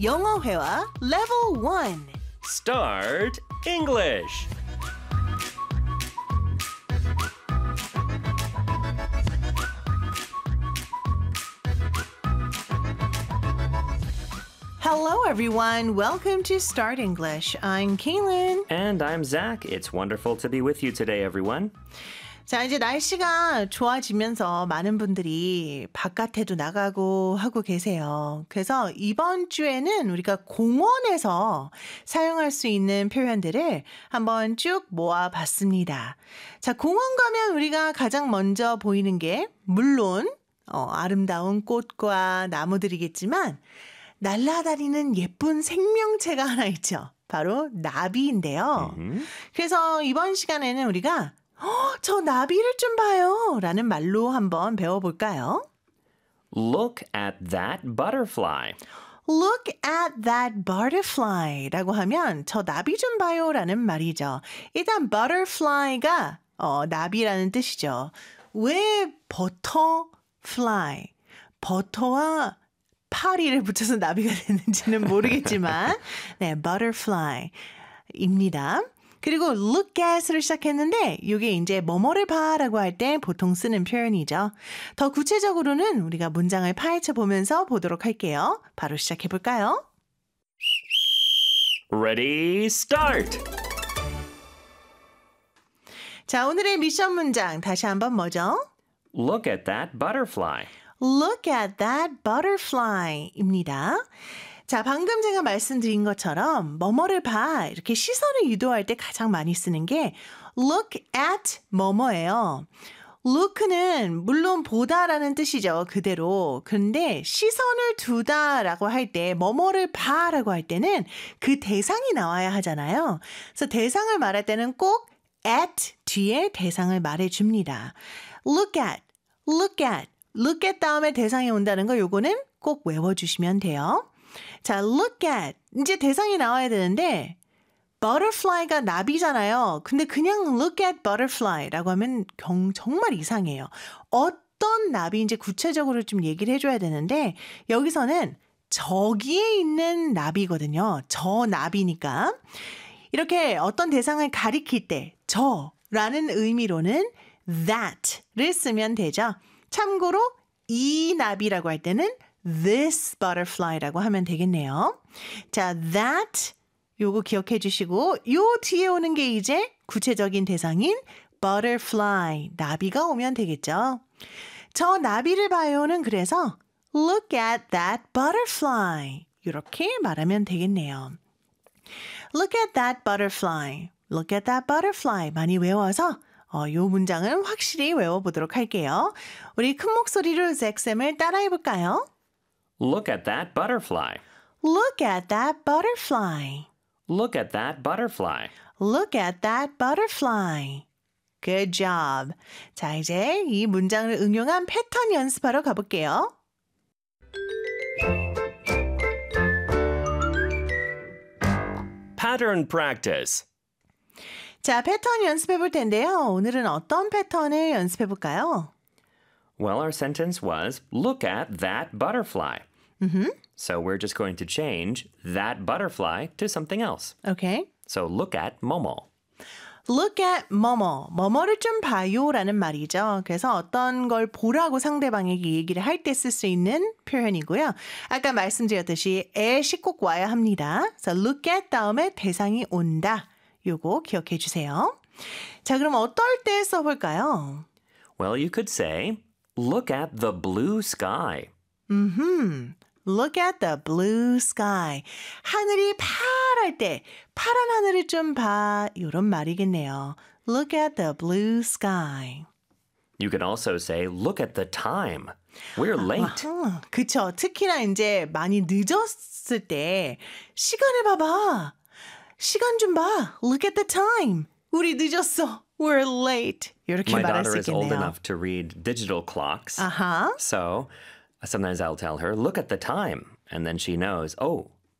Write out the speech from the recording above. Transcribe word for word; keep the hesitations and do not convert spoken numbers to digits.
영어 회화 Level one. Start English. Hello, everyone. Welcome to Start English. I'm Kaylin. And I'm Zach. It's wonderful to be with you today, everyone. 자, 이제 날씨가 좋아지면서 많은 분들이 바깥에도 나가고 하고 계세요. 그래서 이번 주에는 우리가 공원에서 사용할 수 있는 표현들을 한번 쭉 모아봤습니다. 자, 공원 가면 우리가 가장 먼저 보이는 게 물론 어, 아름다운 꽃과 나무들이겠지만 날아다니는 예쁜 생명체가 하나 있죠. 바로 나비인데요. 음. 그래서 이번 시간에는 우리가 어, 저 나비를 좀 봐요 라는 말로 한번 배워볼까요? Look at that butterfly. Look at that butterfly 라고 하면 저 나비 좀 봐요 라는 말이죠. 일단 butterfly가 어, 나비라는 뜻이죠. 왜 butterfly, 버터와 파리를 붙여서 나비가 됐는지는 모르겠지만 네, butterfly입니다. 그리고 look at으로 시작했는데 이게 이제 뭐뭐를 봐라고 할 때 보통 쓰는 표현이죠. 더 구체적으로는 우리가 문장을 파헤쳐 보면서 보도록 할게요. 바로 시작해 볼까요? Ready, start! 자, 오늘의 미션 문장 다시 한번 뭐죠? Look at that butterfly. Look at that butterfly입니다. 자, 방금 제가 말씀드린 것처럼 뭐뭐를 봐 이렇게 시선을 유도할 때 가장 많이 쓰는 게 look at 뭐뭐예요. look는 물론 보다라는 뜻이죠. 그대로. 그런데 시선을 두다라고 할 때 뭐뭐를 봐라고 할 때는 그 대상이 나와야 하잖아요. 그래서 대상을 말할 때는 꼭 at 뒤에 대상을 말해줍니다. look at, look at, look at 다음에 대상이 온다는 거 요거는 꼭 외워주시면 돼요. 자, look at. 이제 대상이 나와야 되는데 butterfly가 나비잖아요. 근데 그냥 look at butterfly라고 하면 경, 정말 이상해요. 어떤 나비인지 구체적으로 좀 얘기를 해줘야 되는데 여기서는 저기에 있는 나비거든요. 저 나비니까. 이렇게 어떤 대상을 가리킬 때 저라는 의미로는 that를 쓰면 되죠. 참고로 이 나비라고 할 때는 this butterfly라고 하면 되겠네요. 자, that 요거 기억해 주시고 요 뒤에 오는 게 이제 구체적인 대상인 butterfly, 나비가 오면 되겠죠. 저 나비를 봐요는 그래서 look at that butterfly 이렇게 말하면 되겠네요. Look at that butterfly, look at that butterfly 많이 외워서 어, 요 문장은 확실히 외워보도록 할게요. 우리 큰 목소리로 잭쌤을 따라해볼까요? Look at that butterfly. Look at that butterfly. Look at that butterfly. Look at that butterfly. Good job. 자, 이제 이 문장을 응용한 패턴 연습하러 가볼게요. Pattern practice. 자, 패턴 연습해 볼 텐데요. 오늘은 어떤 패턴을 연습해 볼까요? Well, our sentence was, look at that butterfly. Mm-hmm. So we're just going to change that butterfly to something else. Okay. So look at Momo. Look at 뭐뭐, 뭐뭐를 좀 봐요라는 말이죠. 그래서 어떤 걸 보라고 상대방에게 얘기를 할 때 쓸 수 있는 표현이고요. 아까 말씀드렸듯이 에 씻고 와야 합니다. 그래서 look at 다음에 대상이 온다. 요거 기억해 주세요. 자, 그럼 어떨 때 써볼까요? Well, you could say, look at the blue sky. Mm-hmm. Look at the blue sky. 하늘이 파랄 때 파란 하늘을 좀 봐. 이런 말이겠네요. Look at the blue sky. You could also say, look at the time. We're late. 아하, 그쵸. 특히나 이제 많이 늦었을 때 시간을 봐봐. 시간 좀 봐. Look at the time. 우리 늦었어. We're late. 이렇게 My 말할 수 daughter is old 있겠네요. enough to read digital clocks. 아하. So sometimes I'll tell her, look at the time. And then she knows, oh,